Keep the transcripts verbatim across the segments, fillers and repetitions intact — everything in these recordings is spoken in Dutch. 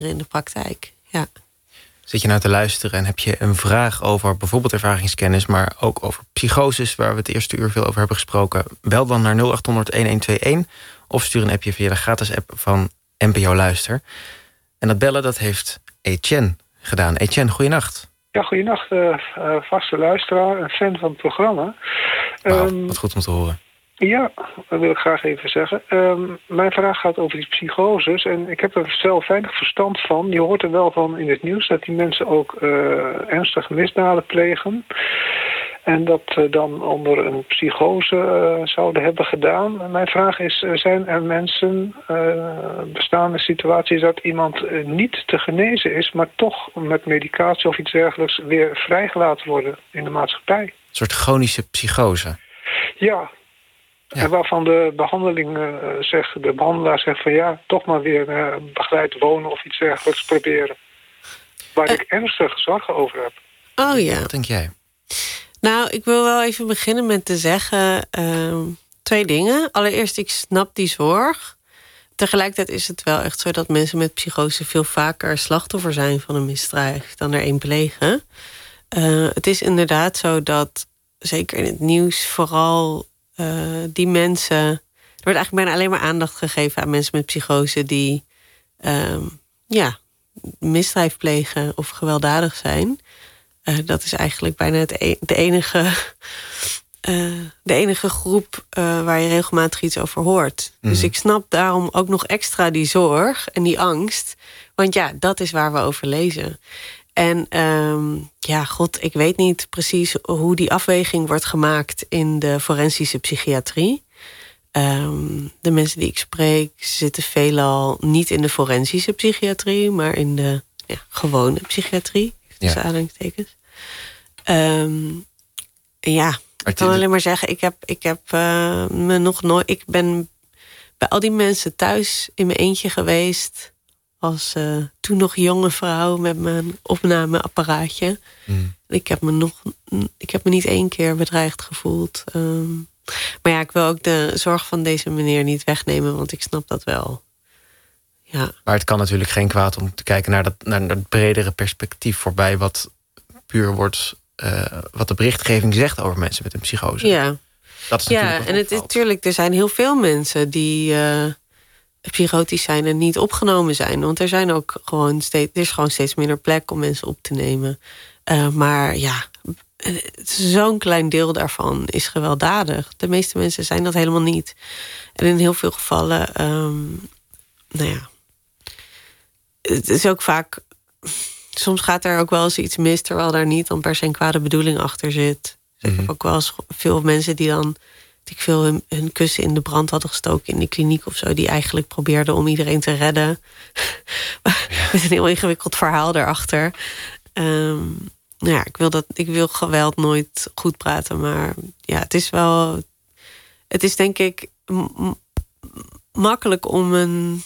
in de praktijk. Ja. Zit je nou te luisteren en heb je een vraag over bijvoorbeeld ervaringskennis, maar ook over psychoses, waar we het eerste uur veel over hebben gesproken? Bel dan naar nul acht honderd een een twee een of stuur een appje via de gratis app van N P O Luister. En dat bellen, dat heeft Etienne gedaan. Etienne, goeienacht. Ja, goeienacht, uh, uh, vaste luisteraar, een fan van het programma. Wauw, um, wat goed om te horen. Ja, dat wil ik graag even zeggen. Um, mijn vraag gaat over die psychoses. En ik heb er zelf weinig verstand van. Je hoort er wel van in het nieuws dat die mensen ook uh, ernstige misdaden plegen. En dat uh, dan onder een psychose uh, zouden hebben gedaan. En mijn vraag is, uh, zijn er mensen, uh, bestaande situaties dat iemand uh, niet te genezen is, maar toch met medicatie of iets dergelijks weer vrijgelaten worden in de maatschappij? Een soort chronische psychose. Ja. Ja. En waarvan de behandeling uh, zegt, de behandelaar zegt van ja, toch maar weer uh, begeleid wonen of iets dergelijks proberen. Waar uh, ik ernstige zorgen over heb. Oh ja. Wat denk jij? Nou, ik wil wel even beginnen met te zeggen uh, twee dingen. Allereerst, ik snap die zorg. Tegelijkertijd is het wel echt zo dat mensen met psychose veel vaker slachtoffer zijn van een misdrijf dan er een plegen. Uh, het is inderdaad zo dat, zeker in het nieuws, vooral Uh, die mensen. Er wordt eigenlijk bijna alleen maar aandacht gegeven aan mensen met psychose die um, ja, misdrijf plegen of gewelddadig zijn. Uh, dat is eigenlijk bijna het e- de, enige, uh, de enige groep uh, waar je regelmatig iets over hoort. Mm. Dus ik snap daarom ook nog extra die zorg en die angst. Want ja, dat is waar we over lezen. En um, ja, god, ik weet niet precies hoe die afweging wordt gemaakt in de forensische psychiatrie. Um, de mensen die ik spreek zitten veelal niet in de forensische psychiatrie, maar in de ja, gewone psychiatrie. Dus ja. aanhalingstekens. Um, ja, ik kan alleen maar zeggen, ik heb, ik heb uh, me nog nooit. Ik ben bij al die mensen thuis in mijn eentje geweest. Als uh, toen nog jonge vrouw met mijn opnameapparaatje. Mm. Ik heb me nog, ik heb me niet één keer bedreigd gevoeld. Um, maar ja, ik wil ook de zorg van deze meneer niet wegnemen, want ik snap dat wel. Ja. Maar het kan natuurlijk geen kwaad om te kijken naar dat, naar dat bredere perspectief voorbij, wat puur wordt, uh, wat de berichtgeving zegt over mensen met een psychose. Ja, dat is ja en het is natuurlijk, er zijn heel veel mensen die Uh, psychotisch zijn en niet opgenomen zijn. Want er zijn ook gewoon steeds, er is gewoon steeds minder plek om mensen op te nemen. Uh, maar ja, zo'n klein deel daarvan is gewelddadig. De meeste mensen zijn dat helemaal niet. En in heel veel gevallen, um, nou ja, het is ook vaak, soms gaat er ook wel eens iets mis, terwijl daar niet dan per se een kwade bedoeling achter zit. Dus mm-hmm. Ik heb ook wel eens veel mensen die dan ik veel hun, hun kussen in de brand hadden gestoken in de kliniek of zo, die eigenlijk probeerden om iedereen te redden. Ja. Met een heel ingewikkeld verhaal daarachter. Um, nou ja, ik wil dat, ik wil geweld nooit goed praten, maar ja, het is wel, het is denk ik m- makkelijk om een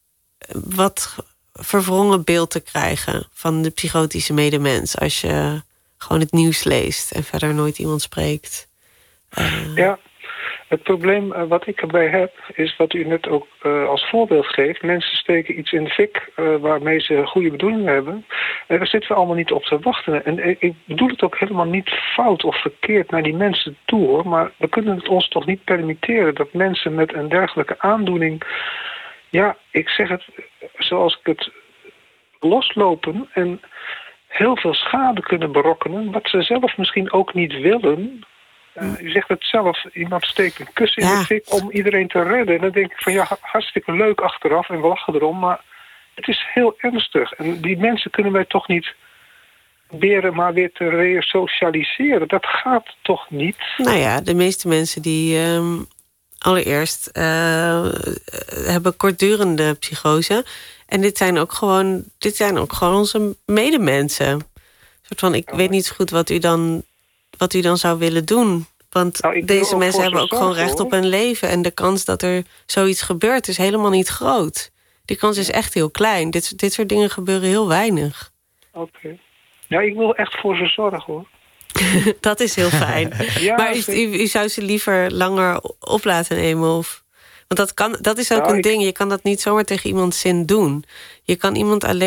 wat verwrongen beeld te krijgen van de psychotische medemens als je gewoon het nieuws leest en verder nooit iemand spreekt. Uh, ja. Het probleem uh, wat ik erbij heb, is wat u net ook uh, als voorbeeld geeft. Mensen steken iets in de fik uh, waarmee ze goede bedoelingen hebben. En daar zitten we allemaal niet op te wachten. En uh, ik bedoel het ook helemaal niet fout of verkeerd naar die mensen toe, hoor. Maar we kunnen het ons toch niet permitteren dat mensen met een dergelijke aandoening, ja, ik zeg het zoals ik het, loslopen en heel veel schade kunnen berokkenen, wat ze zelf misschien ook niet willen. Uh, u zegt het zelf, iemand steekt een kussen ja. in de fik om iedereen te redden. En dan denk ik van ja, hartstikke leuk achteraf en we lachen erom, maar het is heel ernstig. En die mensen kunnen wij toch niet proberen maar weer te resocialiseren. Dat gaat toch niet? Nou ja, de meeste mensen die um, allereerst uh, hebben kortdurende psychose. En dit zijn ook gewoon, dit zijn ook gewoon onze medemensen. Een soort van, ik oh. weet niet zo goed wat u dan, wat u dan zou willen doen. Want nou, deze mensen hebben ook zorgen, gewoon recht hoor. op een leven. En de kans dat er zoiets gebeurt is helemaal niet groot. Die kans is echt heel klein. Dit, dit soort dingen gebeuren heel weinig. Oké. Okay. Ja, ik wil echt voor ze zorgen, hoor. Dat is heel fijn. Ja, maar u, u, u zou ze liever langer op laten nemen? Of? Want dat, kan, dat is ook nou, een ik... ding. Je kan dat niet zomaar tegen iemands zin doen. Je kan iemand alleen